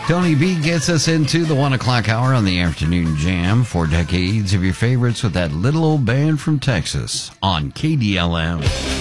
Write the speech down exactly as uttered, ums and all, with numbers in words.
Tony B gets us into the one o'clock hour on the afternoon jam. Four decades of your favorites with that little old band from Texas on K D L M.